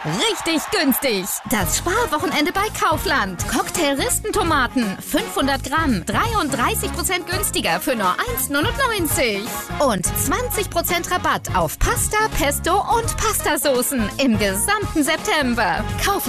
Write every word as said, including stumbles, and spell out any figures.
Richtig günstig. Das Sparwochenende bei Kaufland. Cocktail-Ristentomaten, fünfhundert Gramm, dreiunddreißig Prozent günstiger für nur eins neunundneunzig. Und zwanzig Prozent Rabatt auf Pasta, Pesto und Pastasoßen im gesamten September. Kaufland.